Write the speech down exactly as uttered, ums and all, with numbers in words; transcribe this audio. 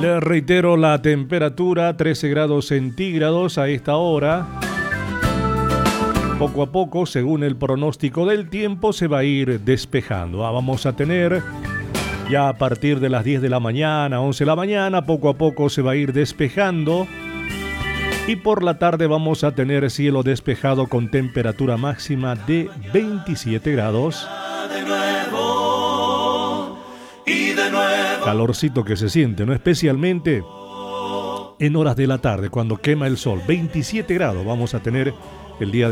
Les reitero la temperatura, trece grados centígrados a esta hora. Poco a poco, según el pronóstico del tiempo, se va a ir despejando. Ah, vamos a tener ya a partir de las diez de la mañana, once de la mañana, poco a poco se va a ir despejando. Y por la tarde vamos a tener cielo despejado con temperatura máxima de veintisiete grados. De nuevo, y de nuevo. Calorcito que se siente, ¿no? Especialmente en horas de la tarde, cuando quema el sol. veintisiete grados vamos a tener el día de